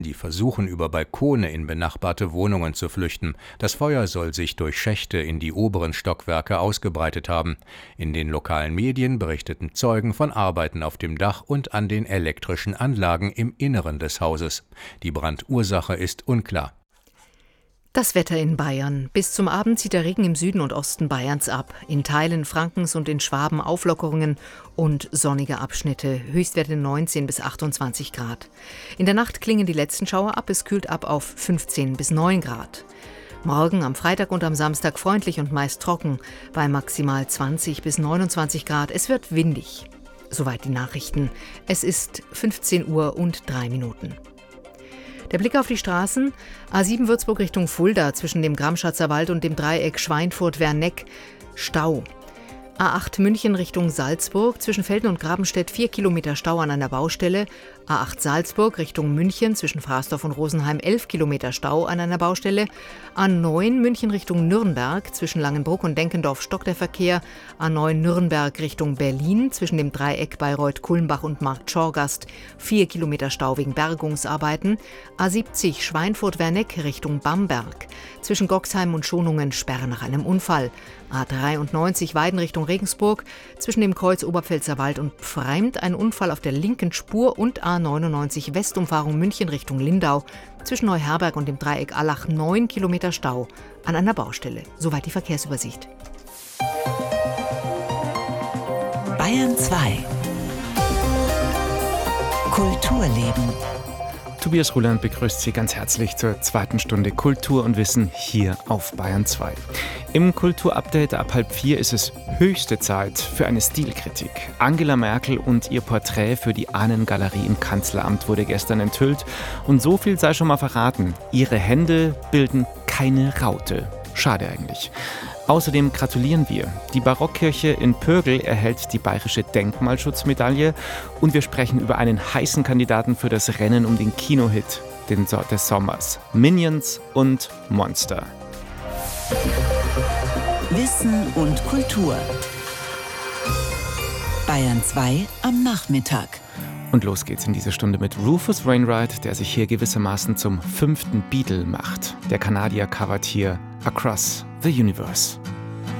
Die versuchen über Balkone in benachbarte Wohnungen zu flüchten. Das Feuer soll sich durch Schächte in die oberen Stockwerke ausgebreitet haben. In den lokalen Medien berichteten Zeugen von Arbeiten auf dem Dach und an den elektrischen Anlagen im Inneren des Hauses. Die Brandursache ist unklar. Das Wetter in Bayern. Bis zum Abend zieht der Regen im Süden und Osten Bayerns ab. In Teilen Frankens und in Schwaben Auflockerungen und sonnige Abschnitte. Höchstwerte 19 bis 28 Grad. In der Nacht klingen die letzten Schauer ab. Es kühlt ab auf 15 bis 9 Grad. Morgen am Freitag und am Samstag freundlich und meist trocken. Bei maximal 20 bis 29 Grad. Es wird windig. Soweit die Nachrichten. Es ist 15 Uhr und 3 Minuten. Der Blick auf die Straßen: A7 Würzburg Richtung Fulda zwischen dem Gramschatzer Wald und dem Dreieck Schweinfurt-Werneck Stau. A8 München Richtung Salzburg zwischen Velden und Grabenstedt 4 Kilometer Stau an einer Baustelle. A8 Salzburg Richtung München zwischen Frasdorf und Rosenheim 11 Kilometer Stau an einer Baustelle. A9 München Richtung Nürnberg zwischen Langenbruck und Denkendorf stockt der Verkehr. A9 Nürnberg Richtung Berlin zwischen dem Dreieck Bayreuth-Kulmbach und Markt-Schorgast 4 Kilometer Stau wegen Bergungsarbeiten. A70 Schweinfurt-Werneck Richtung Bamberg zwischen Goxheim und Schonungen Sperre nach einem Unfall. A93 Weiden Richtung Regensburg zwischen dem Kreuz Oberpfälzer Wald und Pfreimt ein Unfall auf der linken Spur und A99 Westumfahrung München Richtung Lindau zwischen Neuherberg und dem Dreieck Allach 9 Kilometer Stau an einer Baustelle. Soweit die Verkehrsübersicht. Bayern 2 Kulturleben. Tobias Ruland begrüßt Sie ganz herzlich zur zweiten Stunde Kultur und Wissen hier auf Bayern 2. Im Kulturupdate ab 3:30 ist es höchste Zeit für eine Stilkritik. Angela Merkel und ihr Porträt für die Ahnengalerie im Kanzleramt wurde gestern enthüllt. Und so viel sei schon mal verraten: Ihre Hände bilden keine Raute. Schade eigentlich. Außerdem gratulieren wir. Die Barockkirche in Pögl erhält die Bayerische Denkmalschutzmedaille und wir sprechen über einen heißen Kandidaten für das Rennen um den Kinohit des Sommers: Minions und Monster. Wissen und Kultur. Bayern 2 am Nachmittag. Und los geht's in dieser Stunde mit Rufus Wainwright, der sich hier gewissermaßen zum 5. Beatle macht. Der Kanadier covert hier Across the Universe.